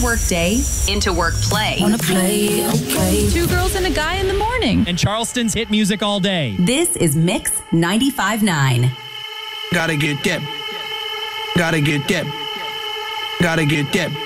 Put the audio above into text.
work day into work play. Wanna play, okay. Two girls and a guy in the morning. And Charleston's hit music all day. This is Mix 95.9. Gotta get that. Gotta get that. Gotta get that.